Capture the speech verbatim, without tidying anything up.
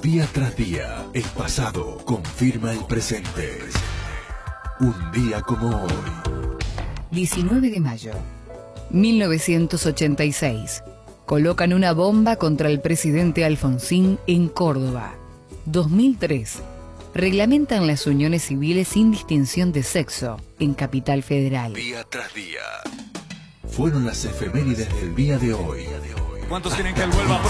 Día tras día, el pasado confirma el presente. Un día como hoy. diecinueve de mayo, mil novecientos ochenta y seis. Colocan una bomba contra el presidente Alfonsín en Córdoba. dos mil tres. Reglamentan las uniones civiles sin distinción de sexo en Capital Federal. Día tras día. Fueron las efemérides del día de hoy. ¿Cuántos quieren que él vuelva?